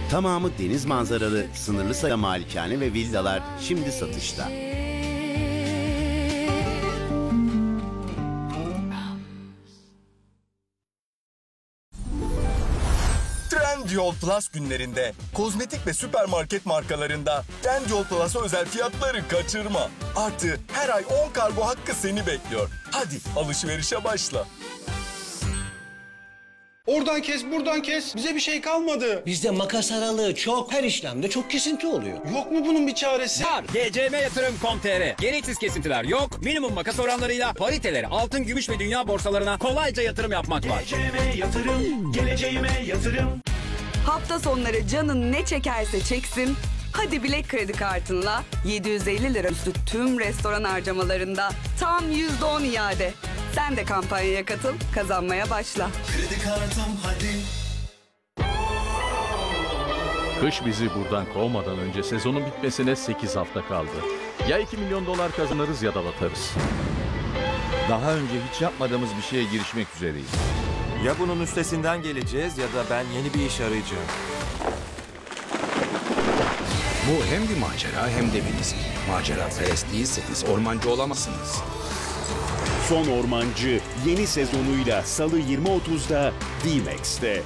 Tamamı deniz manzaralı, sınırlı sayıda malikane ve villalar şimdi satışta. Trendyol Plus günlerinde kozmetik ve süpermarket markalarında Trendyol Plus'a özel fiyatları kaçırma. Artı her ay 10 kargo hakkı seni bekliyor. Hadi alışverişe başla. Oradan kes, buradan kes. Bize bir şey kalmadı. Bizde makas aralığı çok, her işlemde çok kesinti oluyor. Yok mu bunun bir çaresi? Var. gcmyatırım.com.tr. Gereksiz kesintiler yok. Minimum makas oranlarıyla pariteleri altın, gümüş ve dünya borsalarına kolayca yatırım yapmak var. GCM Yatırım, geleceğime yatırım. Hafta sonları canın ne çekerse çeksin. Hadi Bilek kredi kartınla 750 lira üstü tüm restoran harcamalarında tam %10 iade. Sen de kampanyaya katıl, kazanmaya başla. Kredi kartım hadi. Kış bizi buradan kovmadan önce sezonun bitmesine 8 hafta kaldı. Ya 2 milyon dolar kazanırız ya da batarız. Daha önce hiç yapmadığımız bir şeye girişmek üzereyiz. Ya bunun üstesinden geleceğiz ya da ben yeni bir iş arayacağım. Bu hem bir macera hem de bir risk. Macera perest değilseniz ormancı olamazsınız. Son Ormancı yeni sezonuyla Salı 20.30'da D-Max'te.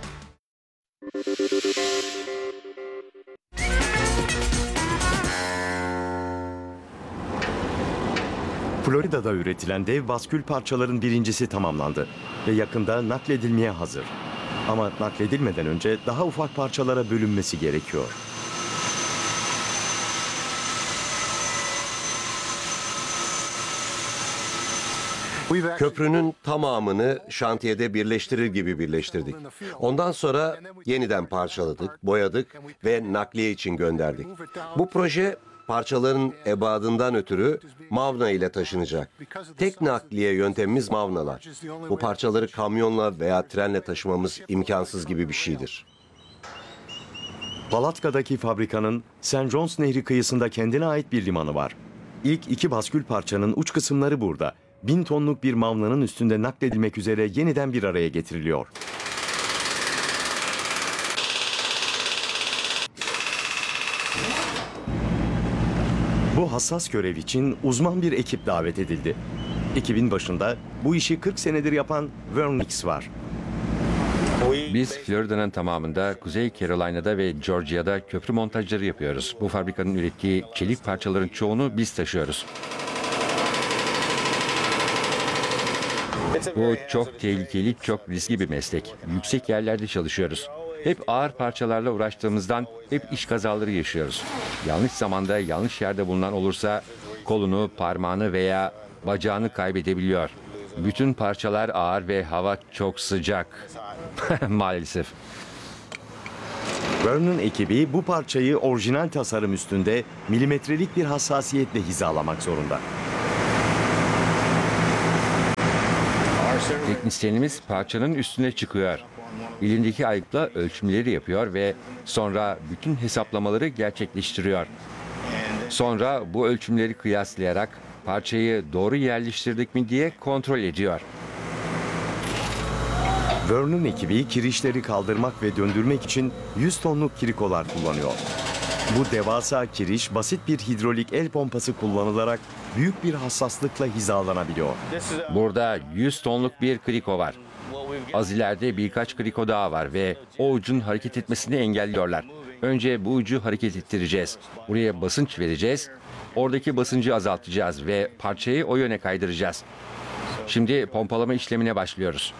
Florida'da üretilen dev baskül parçaların birincisi tamamlandı ve yakında nakledilmeye hazır. Ama nakledilmeden önce daha ufak parçalara bölünmesi gerekiyor. Köprünün tamamını şantiyede birleştirir gibi birleştirdik. Ondan sonra yeniden parçaladık, boyadık ve nakliye için gönderdik. Bu proje parçaların ebadından ötürü Mavna ile taşınacak. Tek nakliye yöntemimiz Mavnalar. Bu parçaları kamyonla veya trenle taşımamız imkansız gibi bir şeydir. Palatka'daki fabrikanın St. Johns Nehri kıyısında kendine ait bir limanı var. İlk 2 baskül parçanın uç kısımları burada. 1000 tonluk bir Mavna'nın üstünde nakledilmek üzere yeniden bir araya getiriliyor. Bu hassas görev için uzman bir ekip davet edildi. Ekibin başında bu işi 40 senedir yapan Vernix var. Biz Florida'nın tamamında, Kuzey Carolina'da ve Georgia'da köprü montajları yapıyoruz. Bu fabrikanın ürettiği çelik parçaların çoğunu biz taşıyoruz. Bu çok tehlikeli, çok riskli bir meslek. Yüksek yerlerde çalışıyoruz. Hep ağır parçalarla uğraştığımızdan hep iş kazaları yaşıyoruz. Yanlış zamanda, yanlış yerde bulunan olursa kolunu, parmağını veya bacağını kaybedebiliyor. Bütün parçalar ağır ve hava çok sıcak. Maalesef. Vernon ekibi bu parçayı orijinal tasarım üstünde milimetrelik bir hassasiyetle hizalamak zorunda. Teknisyenimiz parçanın üstüne çıkıyor. Elindeki aygıtla ölçümleri yapıyor ve sonra bütün hesaplamaları gerçekleştiriyor. Sonra bu ölçümleri kıyaslayarak parçayı doğru yerleştirdik mi diye kontrol ediyor. Vernon ekibi kirişleri kaldırmak ve döndürmek için 100 tonluk kirikolar kullanıyor. Bu devasa kiriş basit bir hidrolik el pompası kullanılarak büyük bir hassaslıkla hizalanabiliyor. Burada 100 tonluk bir kriko var. Az ileride birkaç kriko daha var ve o ucun hareket etmesini engelliyorlar. Önce bu ucu hareket ettireceğiz. Buraya basınç vereceğiz. Oradaki basıncı azaltacağız ve parçayı o yöne kaydıracağız. Şimdi pompalama işlemine başlıyoruz.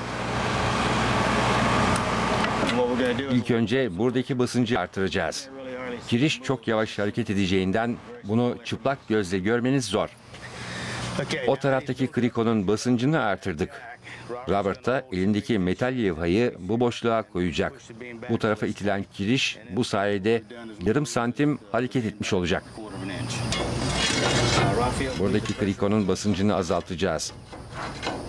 İlk önce buradaki basıncı artıracağız. Kiriş çok yavaş hareket edeceğinden bunu çıplak gözle görmeniz zor. O taraftaki krikonun basıncını artırdık. Robert da elindeki metal levhayı bu boşluğa koyacak. Bu tarafa itilen kiriş bu sayede yarım santim hareket etmiş olacak. Buradaki krikonun basıncını azaltacağız.